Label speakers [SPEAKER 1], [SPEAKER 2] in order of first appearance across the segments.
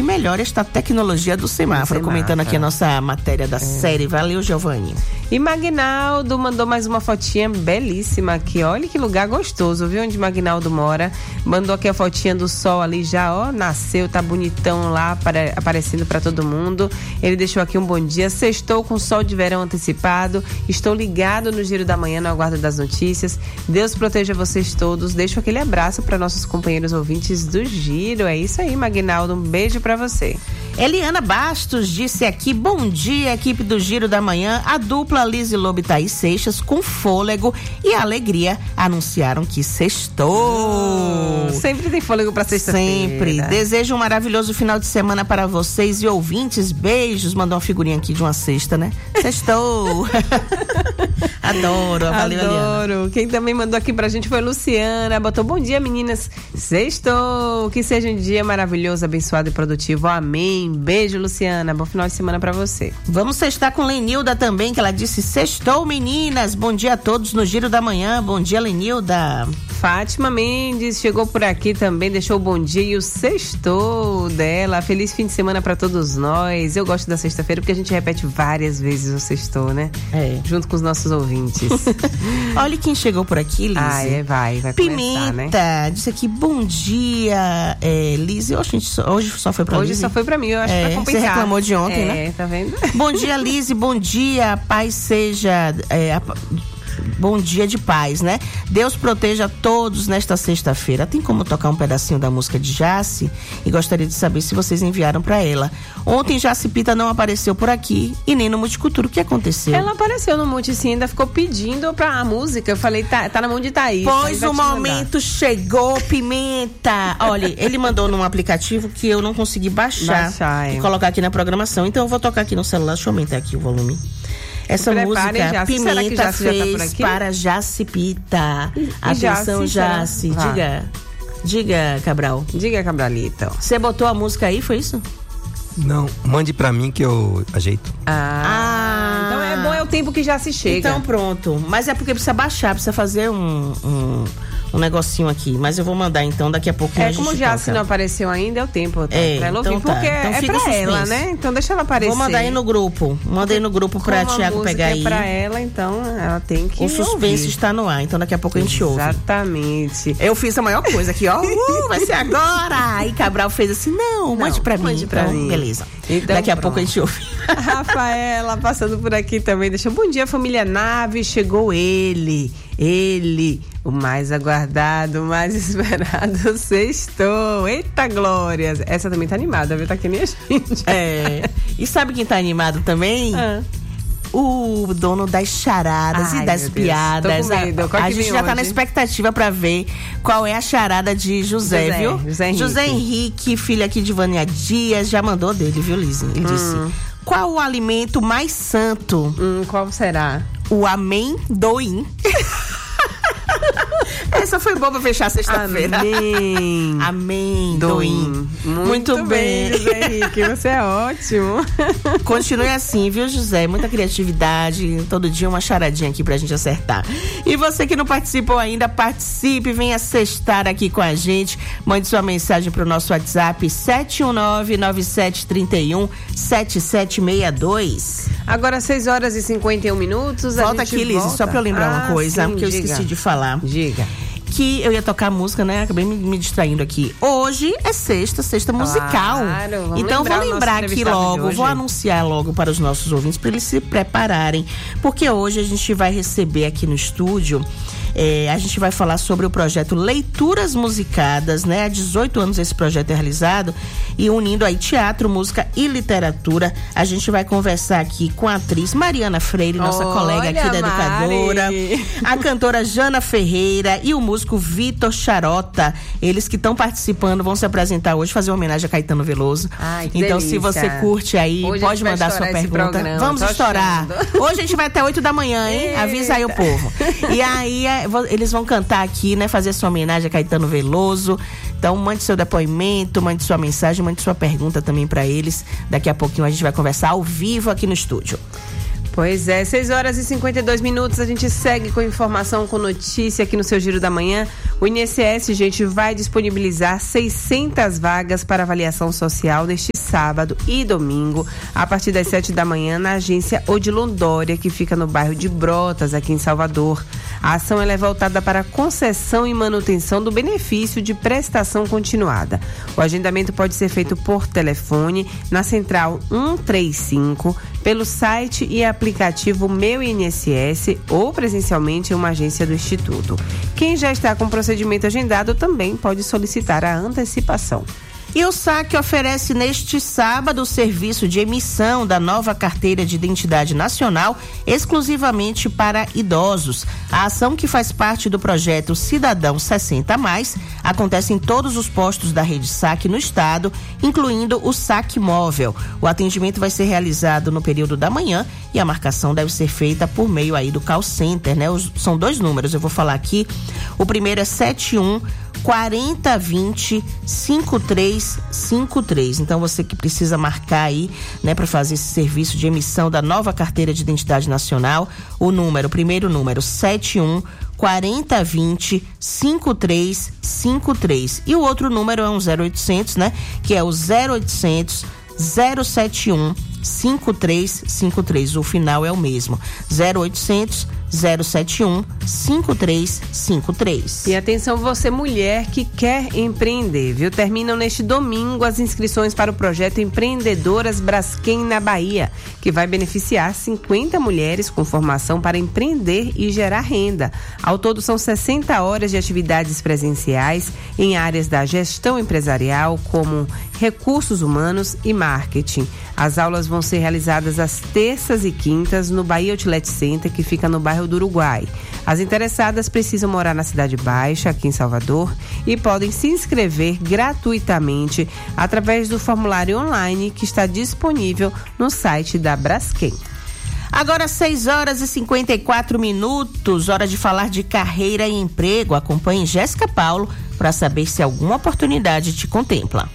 [SPEAKER 1] melhore esta tecnologia do semáforo. Comentando aqui a nossa matéria da série. Valeu, Giovanni.
[SPEAKER 2] E Magnaldo mandou mais uma fotinha belíssima aqui. Olha que lugar gostoso, viu? Onde Magnaldo mora. Mandou aqui a fotinha do sol ali já, ó. Nasceu, tá bonitão lá, aparecendo pra todo mundo. Ele deixou aqui um bom dia. Sextou com sol de verão antecipado. Estou ligado no Giro da Manhã, no aguardo das notícias. Deus proteja vocês todos. Deixo aquele abraço para nossos companheiros ouvintes do Giro. É isso aí, Magnaldo. Um beijo pra você.
[SPEAKER 1] Eliana Bastos disse aqui: bom dia, equipe do Giro da Manhã. A dupla Lise Lobo e Thaís Seixas, com fôlego e alegria, anunciaram que sextou.
[SPEAKER 2] Sempre tem fôlego pra sexta-feira.
[SPEAKER 1] Sempre. Desejo um maravilhoso final de semana para vocês e ouvintes. Beijos. Mandou uma figurinha aqui de uma cesta, né? Sextou. Adoro. Valeu,
[SPEAKER 2] Adoro.
[SPEAKER 1] Eliana.
[SPEAKER 2] Quem também mandou aqui pra gente foi Luciana. Botou: bom dia, meninas. Sextou. Que seja um dia maravilhoso, abençoado e produtivo. Amém. Beijo, Luciana. Bom final de semana pra você.
[SPEAKER 1] Vamos sextar com Lenilda também, que ela disse: sextou, meninas. Bom dia a todos no Giro da Manhã. Bom dia, Lenilda.
[SPEAKER 2] Fátima Mendes chegou por aqui também, deixou o bom dia e o sextou dela. Feliz fim de semana pra todos nós. Eu gosto da sexta-feira porque a gente repete várias vezes o sextou, né? Junto com os nossos ouvintes.
[SPEAKER 1] Olha quem chegou por aqui, Liz.
[SPEAKER 2] Vai
[SPEAKER 1] Pimenta,
[SPEAKER 2] começar, né?
[SPEAKER 1] Disse aqui: bom dia, Liz. Hoje só foi pra Liz.
[SPEAKER 2] Hoje só foi pra mim, eu acho, pra compensar.
[SPEAKER 1] Você reclamou de ontem, né?
[SPEAKER 2] Tá vendo?
[SPEAKER 1] Bom dia, Liz. Bom dia, paz seja... Bom dia de paz, né? Deus proteja todos nesta sexta-feira. Tem como tocar um pedacinho da música de Jace? E gostaria de saber se vocês enviaram pra ela. Ontem Jace Pita não apareceu por aqui e nem no Multicultura. O que aconteceu?
[SPEAKER 2] Ela apareceu no Multi, sim, ainda ficou pedindo pra música. Eu falei: tá na mão de Thaís.
[SPEAKER 1] Pois o momento chegou, Pimenta. Olha, ele mandou num aplicativo que eu não consegui baixar e colocar aqui na programação. Então eu vou tocar aqui no celular. Deixa eu aumentar aqui o volume. Essa música,
[SPEAKER 2] Jace.
[SPEAKER 1] Pimenta
[SPEAKER 2] Já
[SPEAKER 1] fez
[SPEAKER 2] tá
[SPEAKER 1] para Jace Pita. Atenção, Jace. Diga, Cabral.
[SPEAKER 2] Diga, Cabralito.
[SPEAKER 1] Você botou a música aí, foi isso?
[SPEAKER 3] Não, mande pra mim que eu ajeito.
[SPEAKER 2] Então é bom, é o tempo que já se chega.
[SPEAKER 1] Então pronto, mas é porque precisa baixar, precisa fazer um negocinho aqui, mas eu vou mandar então, daqui a pouquinho a gente
[SPEAKER 2] como já se não apareceu ainda, é o tempo pra ela ouvir,
[SPEAKER 1] então
[SPEAKER 2] porque
[SPEAKER 1] então
[SPEAKER 2] é pra ela, né? Então deixa ela aparecer.
[SPEAKER 1] Vou mandar aí no grupo, mandei no grupo pra Thiago pegar aí.
[SPEAKER 2] Pra ela, então ela tem que
[SPEAKER 1] o suspense está no ar, então daqui a pouco a gente ouve.
[SPEAKER 2] Exatamente.
[SPEAKER 1] Eu fiz a maior coisa aqui, ó, vai ser agora. Aí Cabral fez assim: não, mande pra mim. Então, beleza.
[SPEAKER 2] Então,
[SPEAKER 1] daqui a pouco a gente ouve.
[SPEAKER 2] Rafaela passando por aqui também, deixou: bom dia, família Nave. Chegou ele, o mais aguardado, o mais esperado, sextou. Eita glórias. Essa também tá animada, viu? Tá que nem a gente.
[SPEAKER 1] E sabe quem tá animado também? O dono das charadas e das piadas. A gente já tá na expectativa pra ver qual é a charada de José, viu? José Henrique, filho aqui de Vânia Dias, já mandou dele, viu, Liz? Ele disse: qual o alimento mais santo?
[SPEAKER 2] Qual será?
[SPEAKER 1] O amendoim. Essa foi boa pra fechar sexta-feira. Amendoim.
[SPEAKER 2] Muito bem, José Henrique, você é ótimo.
[SPEAKER 1] Continue assim, viu, José? Muita criatividade, todo dia uma charadinha aqui pra gente acertar. E você que não participou ainda, participe, venha sextar aqui com a gente. Mande sua mensagem pro nosso WhatsApp 719-9731-7762.
[SPEAKER 2] Agora 6h51.
[SPEAKER 1] Volta aqui, Liz, só pra eu lembrar uma coisa, porque eu esqueci de falar.
[SPEAKER 2] Diga.
[SPEAKER 1] Que eu ia tocar música, né? Acabei me distraindo aqui. Hoje é sexta musical.
[SPEAKER 2] Claro,
[SPEAKER 1] então vou lembrar aqui logo, vou anunciar logo para os nossos ouvintes, para eles se prepararem. Porque hoje a gente vai receber aqui no estúdio, a gente vai falar sobre o projeto Leituras Musicadas, né? Há 18 anos esse projeto é realizado e unindo aí teatro, música e literatura. A gente vai conversar aqui com a atriz Mariana Freire, nossa colega aqui da Educadora, a cantora Jana Ferreira e o músico Vitor Charota. Eles que estão participando vão se apresentar hoje, fazer uma homenagem a Caetano Veloso. Então, se você curte aí,
[SPEAKER 2] hoje
[SPEAKER 1] pode mandar sua pergunta. Vamos estourar. Hoje a gente vai até 8 da manhã, hein? Eita. Avisa aí o povo. E aí, eles vão cantar aqui, né? Fazer sua homenagem a Caetano Veloso. Então, mande seu depoimento, mande sua mensagem, mande sua pergunta também pra eles. Daqui a pouquinho a gente vai conversar ao vivo aqui no estúdio.
[SPEAKER 2] Pois é, 6h52, a gente segue com informação, com notícia aqui no seu Giro da Manhã. O INSS, gente, vai disponibilizar 600 vagas para avaliação social neste sábado e domingo, a partir das 7 da manhã, na agência Odilon Dória, que fica no bairro de Brotas, aqui em Salvador. A ação ela é voltada para a concessão e manutenção do benefício de prestação continuada. O agendamento pode ser feito por telefone, na central 135, pelo site e aplicativo Meu INSS ou presencialmente em uma agência do Instituto. Quem já está com o procedimento agendado também pode solicitar a antecipação.
[SPEAKER 1] E o SAC oferece neste sábado o serviço de emissão da nova carteira de identidade nacional exclusivamente para idosos. A ação, que faz parte do projeto Cidadão 60+, acontece em todos os postos da rede SAC no estado, incluindo o SAC Móvel. O atendimento vai ser realizado no período da manhã e a marcação deve ser feita por meio aí do call center, né? São 2 números, eu vou falar aqui. O primeiro é 71 4020 5353. Então você que precisa marcar aí, né, para fazer esse serviço de emissão da nova carteira de identidade nacional, o primeiro número 71 4020 5353. E o outro número é um 0800, né, que é o 0800 071 5353. O final é o mesmo, 0800 071 5353.
[SPEAKER 2] E atenção, você mulher que quer empreender, viu? Terminam neste domingo as inscrições para o projeto Empreendedoras Braskem na Bahia, que vai beneficiar 50 mulheres com formação para empreender e gerar renda. Ao todo são 60 horas de atividades presenciais em áreas da gestão empresarial, como recursos humanos e marketing. As aulas vão ser realizadas às terças e quintas no Bahia Outlet Center, que fica no bairro do Uruguai. As interessadas precisam morar na Cidade Baixa, aqui em Salvador, e podem se inscrever gratuitamente através do formulário online que está disponível no site da Braskem.
[SPEAKER 1] Agora 6h54, hora de falar de carreira e emprego. Acompanhe Jéssica Paulo para saber se alguma oportunidade te contempla.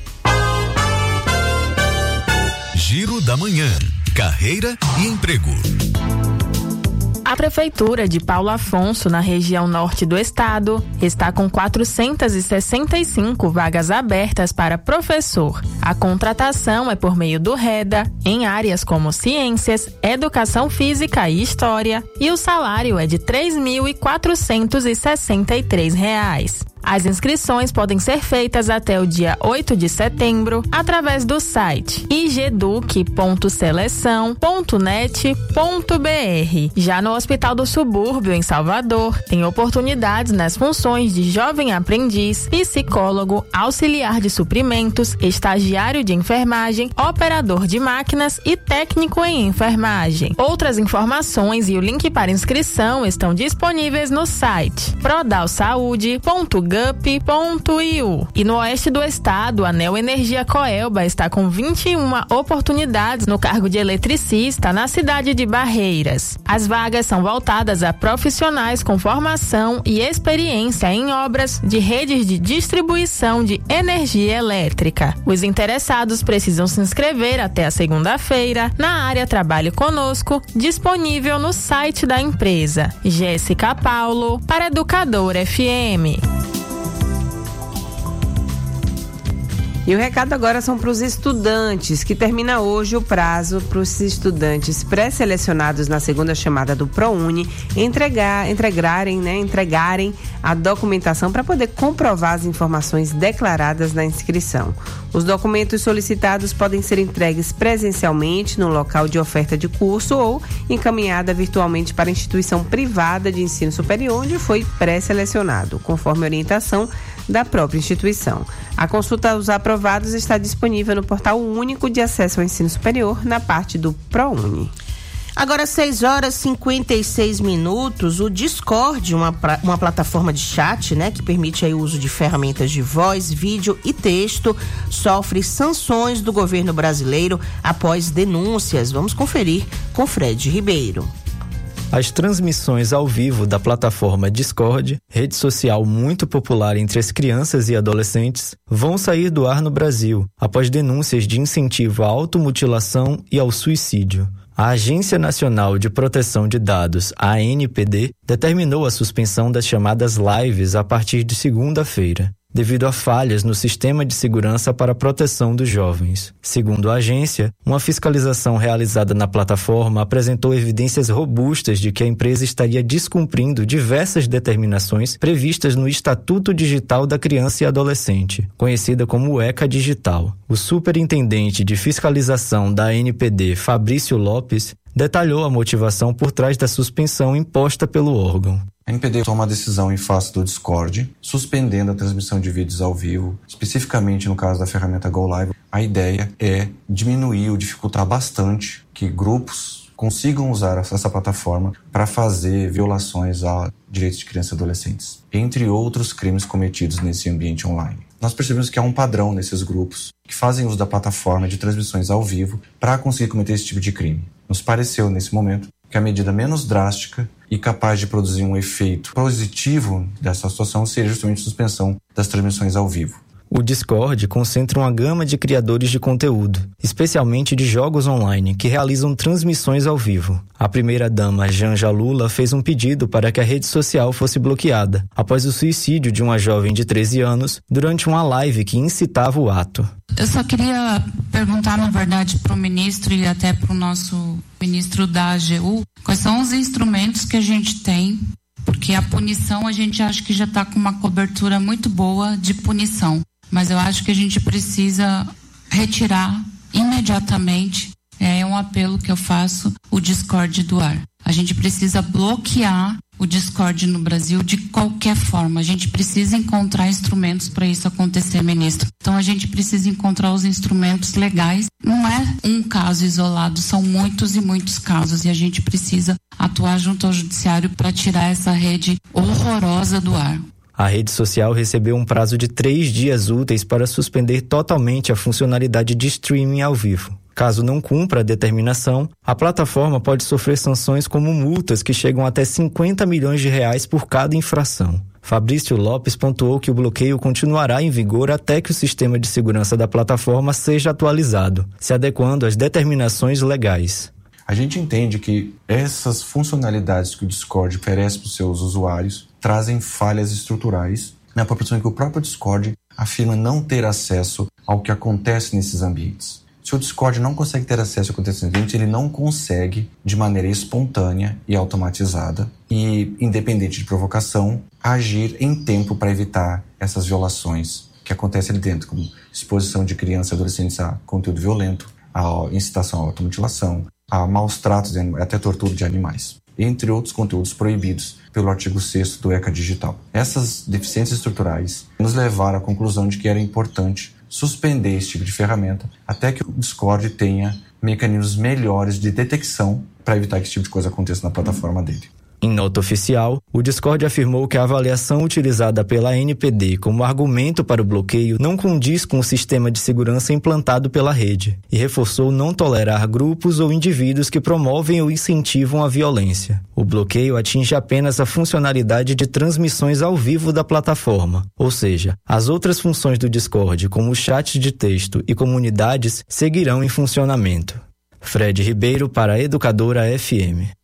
[SPEAKER 4] Giro da Manhã, carreira e emprego.
[SPEAKER 5] A Prefeitura de Paulo Afonso, na região norte do estado, está com 465 vagas abertas para professor. A contratação é por meio do REDA, em áreas como ciências, educação física e história, e o salário é de R$ 3.463. As inscrições podem ser feitas até o dia 8 de setembro através do site igduc.seleção.net.br. Já no Hospital do Subúrbio, em Salvador, tem oportunidades nas funções de jovem aprendiz, psicólogo, auxiliar de suprimentos, estagiário de enfermagem, operador de máquinas e técnico em enfermagem. Outras informações e o link para inscrição estão disponíveis no site prodalsaude.gup.iu. E no oeste do estado, a Neo Energia Coelba está com 21 oportunidades no cargo de eletricista na cidade de Barreiras. As vagas são voltadas a profissionais com formação e experiência em obras de redes de distribuição de energia elétrica. Os interessados precisam se inscrever até a segunda-feira na área Trabalhe Conosco, disponível no site da empresa. Jéssica Paulo, para Educador FM.
[SPEAKER 2] E o recado agora são para os estudantes, que termina hoje o prazo para os estudantes pré-selecionados na segunda chamada do ProUni entregarem a documentação para poder comprovar as informações declaradas na inscrição. Os documentos solicitados podem ser entregues presencialmente no local de oferta de curso ou encaminhada virtualmente para a instituição privada de ensino superior onde foi pré-selecionado, conforme orientação da própria instituição. A consulta aos aprovados está disponível no portal único de acesso ao ensino superior, na parte do ProUni.
[SPEAKER 1] Agora 6h56, o Discord, uma plataforma de chat, né, que permite aí o uso de ferramentas de voz, vídeo e texto, sofre sanções do governo brasileiro após denúncias. Vamos conferir com Fred Ribeiro.
[SPEAKER 6] As transmissões ao vivo da plataforma Discord, rede social muito popular entre as crianças e adolescentes, vão sair do ar no Brasil, após denúncias de incentivo à automutilação e ao suicídio. a Agência Nacional de Proteção de Dados, a ANPD, determinou a suspensão das chamadas lives a partir de segunda-feira, devido a falhas no sistema de segurança para a proteção dos jovens. Segundo a agência, uma fiscalização realizada na plataforma apresentou evidências robustas de que a empresa estaria descumprindo diversas determinações previstas no Estatuto Digital da Criança e Adolescente, conhecida como ECA Digital. O superintendente de fiscalização da ANPD, Fabrício Lopes, detalhou a motivação por trás da suspensão imposta pelo órgão.
[SPEAKER 7] A ANPD toma uma decisão em face do Discord, suspendendo a transmissão de vídeos ao vivo, especificamente no caso da ferramenta GoLive. A ideia é diminuir ou dificultar bastante que grupos consigam usar essa plataforma para fazer violações a direitos de crianças e adolescentes, entre outros crimes cometidos nesse ambiente online. Nós percebemos que há um padrão nesses grupos que fazem uso da plataforma de transmissões ao vivo para conseguir cometer esse tipo de crime. Nos pareceu, nesse momento, que a medida menos drástica e capaz de produzir um efeito positivo dessa situação seria justamente a suspensão das transmissões ao vivo.
[SPEAKER 6] O Discord concentra uma gama de criadores de conteúdo, especialmente de jogos online, que realizam transmissões ao vivo. A primeira-dama Janja Lula fez um pedido para que a rede social fosse bloqueada, após o suicídio de uma jovem de 13 anos durante uma live que incitava o ato.
[SPEAKER 8] Eu só queria perguntar, na verdade, para o ministro e até para o nosso ministro da AGU, quais são os instrumentos que a gente tem, porque a punição a gente acha que já está com uma cobertura muito boa de punição. Mas eu acho que a gente precisa retirar imediatamente, é um apelo que eu faço, o Discord do ar. A gente precisa bloquear o Discord no Brasil de qualquer forma. A gente precisa encontrar instrumentos para isso acontecer, ministro. Então a gente precisa encontrar os instrumentos legais. Não é um caso isolado, são muitos e muitos casos. E a gente precisa atuar junto ao judiciário para tirar essa rede horrorosa do ar.
[SPEAKER 6] A rede social recebeu um prazo de 3 dias úteis para suspender totalmente a funcionalidade de streaming ao vivo. Caso não cumpra a determinação, a plataforma pode sofrer sanções como multas que chegam até 50 milhões de reais por cada infração. Fabrício Lopes pontuou que o bloqueio continuará em vigor até que o sistema de segurança da plataforma seja atualizado, se adequando às determinações legais.
[SPEAKER 7] A gente entende que essas funcionalidades que o Discord oferece para os seus usuários trazem falhas estruturais, na proporção que o próprio Discord afirma não ter acesso ao que acontece nesses ambientes. Se o Discord não consegue ter acesso ao que acontece nesses ambientes, ele não consegue, de maneira espontânea e automatizada e independente de provocação, agir em tempo para evitar essas violações que acontecem ali dentro, como exposição de crianças e adolescentes a conteúdo violento, a incitação à automutilação, a maus tratos, até tortura de animais, entre outros conteúdos proibidos pelo artigo 6º do ECA Digital. Essas deficiências estruturais nos levaram à conclusão de que era importante suspender esse tipo de ferramenta até que o Discord tenha mecanismos melhores de detecção para evitar que esse tipo de coisa aconteça na plataforma dele.
[SPEAKER 6] Em nota oficial, o Discord afirmou que a avaliação utilizada pela ANPD como argumento para o bloqueio não condiz com o sistema de segurança implantado pela rede e reforçou não tolerar grupos ou indivíduos que promovem ou incentivam a violência. O bloqueio atinge apenas a funcionalidade de transmissões ao vivo da plataforma, ou seja, as outras funções do Discord, como chats de texto e comunidades, seguirão em funcionamento. Fred Ribeiro para a Educadora FM.